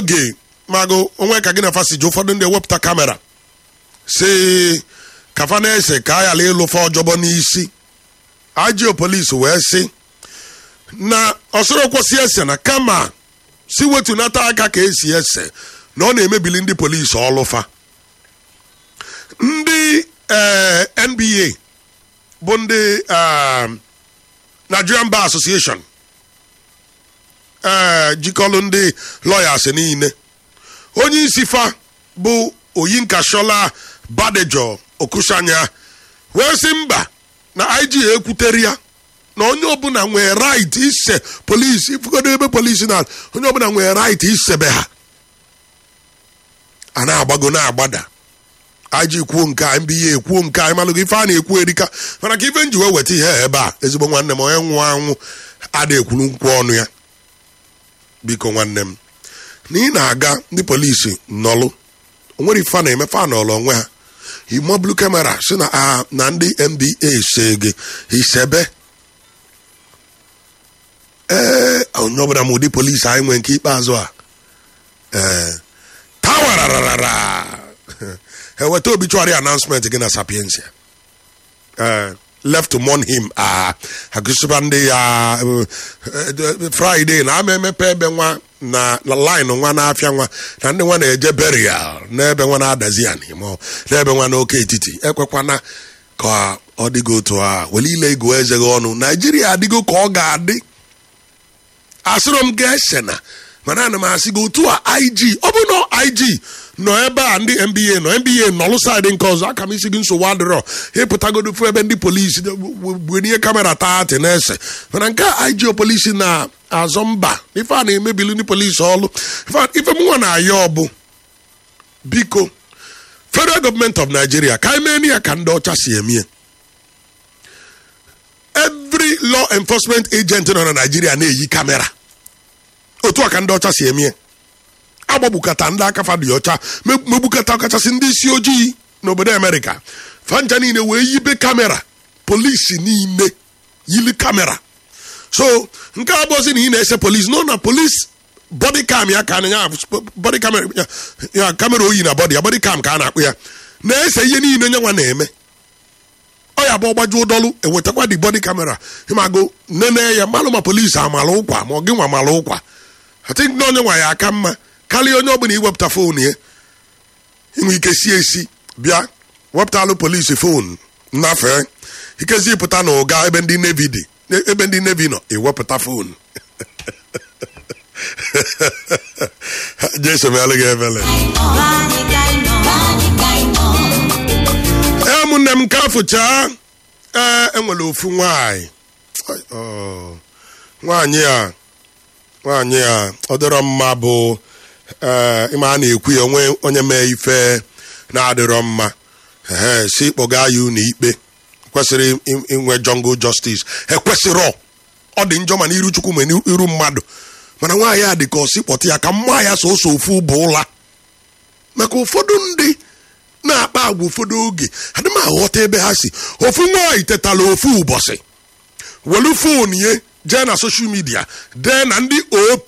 oge mago onwe ka gị na fasi ji ụfọdụ ndị ewepụta kamera si kafa na-ese ka a yala ịlụfa ọjọbọ n'isi ajio polisi wee sị na ọsọrọ kwụsị ese na kama si wetunata aka ka esi ese na ọ na-emebili ndị polisi ọlụfa ndị NBA bụ ndị Nigerian Bar Association jikọlụ ndị lawyers niile onye isi fa bụ Oyinkashola Badejo Okushanya wee sị mba na IG ekwutere ya na onye ọbụla nwere right ise polisi ifugodo ebe polisi na onye ọbụla nwere right isebe ha a na-agbago na-agbada IG kwuo nke a NBA kwuo nke a ịmalụgo ife a na-ekwu erika mana ka ife nji wee weta ihe ebe a ezigbo nwanne m onye nwụọ anwụ ada ekwuru nkwu ọnụ ya biko nwanne m na ị na-aga ndị polisi nọlụ onwere ife a na-eme fa nọlụ onwe ha imoblu kamera si na ndị NBA se gị isebe onye ọbụla ma ụdị polisi anyị nwee nke ikpeazụ a tawararara eweta obituary announcement gị na Sapiensia left to mourn him agụsịba ndị ya Friday na ama emepe ebe nwa na line nwa na-afịa nwa na ndị nwa na-eje burial n'ebe nwa na-adazi ya n'ime n'ebe nwa n'oke etiti ekwekwana ka ọ dịgo otu a welile ego eze gị ọnụ Naijiria adịgo ka ọ ga-adị asịrọ m ga-ese na mana ana m asị gị otu a IG ọ bụ na IG nọ ebe a ndị NBA nọlụ saịdị nke ọzọ aka m isi gị nsogbu adịrọ ịpụtagodo fu ebe ndị polisi bụ ihe kamera taatị na-ese mana nke IG polisi na-azọ mba ife a na-emebili ndị polisi ọlụ ife m nwa na-ayọ bụ biko Federal Government of Nigeria ka emeni ya ka ndị ọcha si emie every law enforcement agent nọ na Nigeria na-eyi kamera otu a ka ndị ọcha si emie agbagbukata ndị aka fa dị ọcha megbukata ọkachasị ndị isi ojii n'obodo Amerịka fanja niile wee yibe kamera polisi niile yili kamera so nke abụọzi na ị na-ese polisi nọ na polisi body cam ya ka anya body camera ya kamera oyi na body ya body cam ka a na-akpụ ya na-ese ihe niile nyenwa na-eme ọ ya bụ ọgbaju ụdọlụ ewetakwa dị body camera ịmago nene ya malụ ma polisi amala ụkwa ma ọ gị nwa mala ụkwa I think na onye nwa ya aka mma karịa onye ọbụla iwepụta fon ya inwe ike si esi bịa wepụtalụ polisi fon nnafee ikezi pụta na ụga ebe ndị Navy dị ebe ndị Navy nọ ewepụta fon Jesu mealụ gị ebele ụmụnne m nke afụcha enwere ofu nwaanyị a ọ dịrọ mma bụ ịma a na-ekwu ya onwe onye mee ife na-adịrọ mma si kpọga ya ụlọ ikpe kwesịrị inwe jungle justice ekwesịrọ ọ dị njọ mana iru Chukwu ma iru mmadụ mana nwaanyị a dị ka ọ si kpọta ya ka mma ya soso ofu bụ ụla maka ụfọdụ ndị na-akpa agwa ụfọdụ oge adị m aghọta ebe ha si ofu nwaanyị tetala ofu ụbọchị welu fon ye jee na soshal midia dee na ndị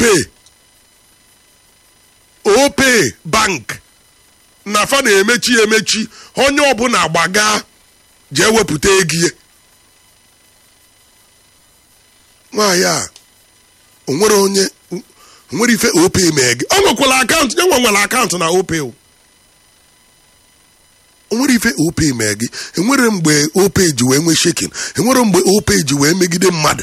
Opay bank na fa na-emechi onye ọbụla gbaga jee wepụta ego ya nwaanyị a onwere ife Opay mee gị ọ nwekwara akaụntụ ya nwere akaụntụ na Opay onwere ife Opay mee gị enwere mgbe Opay ji wee nwee shekin enwere mgbe Opay ji wee megide mmadụ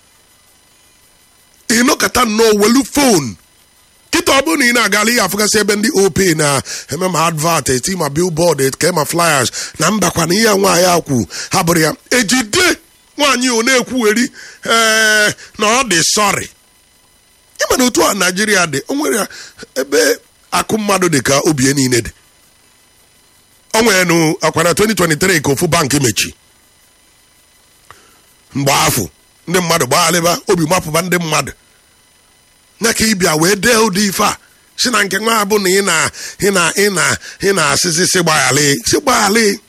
ịnọkọta nnọọ welu fon kịta ọ bụrụ na ị na-agala ihe afụgasị ebe ndị Opay na-eme ma advert eti ma billboard ke ma flyers na mbakwa na ihe nwaanyị akwu ha bụrụ ya ejide nwaanyị ọ na-ekwugheri na ọ dị sọrị ịma na otu a Naijiria dị onwere ebe akụ mmadụ dị ka obie niile dị o nwere akwara 2023 ka ofu bank mechi mgbe afọ ndị mmadụ gbaghalịba obi mapụba ndị mmadụ na ka ịbịa wee dee ụdị ife a si na nke nwa abụ na ị na-asịsị si gbaghalị